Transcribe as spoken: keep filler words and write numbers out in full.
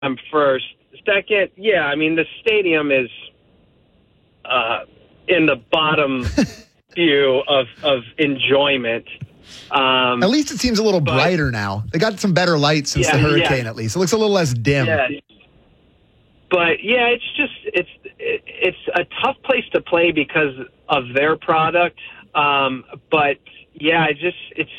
Um, first. Second, yeah, I mean, the stadium is uh, in the bottom few of, of enjoyment. Um, At least it seems a little but, brighter now. They got some better lights since yeah, the hurricane, yeah. at least. It looks a little less dim. Yeah. But, yeah, it's just it's it, it's a tough place to play because of their product. Um, but, yeah, it just it's